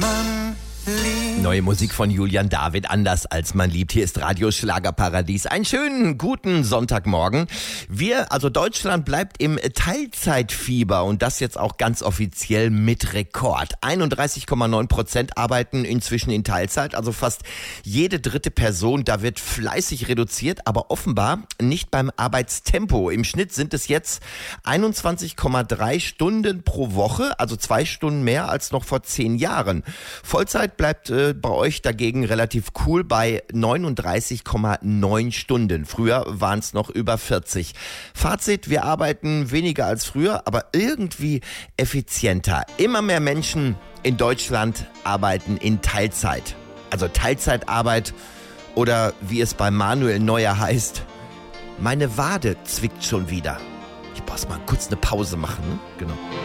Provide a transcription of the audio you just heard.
man liebt. Neue Musik von Julian David, anders als man liebt. Hier ist Radio Schlagerparadies. Einen schönen, guten Sonntagmorgen. Deutschland bleibt im Teilzeitfieber und das jetzt auch ganz offiziell mit Rekord. 31,9% arbeiten inzwischen in Teilzeit, also fast jede dritte Person. Da wird fleißig reduziert, aber offenbar nicht beim Arbeitstempo. Im Schnitt sind es jetzt 21,3 Stunden pro Woche, also 2 Stunden mehr als noch vor 10 Jahren. Vollzeit bleibt bei euch dagegen relativ cool bei 39,9 Stunden. Früher waren es noch über 40. Fazit, wir arbeiten weniger als früher, aber irgendwie effizienter. Immer mehr Menschen in Deutschland arbeiten in Teilzeit. Also Teilzeitarbeit oder wie es bei Manuel Neuer heißt, meine Wade zwickt schon wieder. Ich muss mal kurz eine Pause machen, ne? Genau.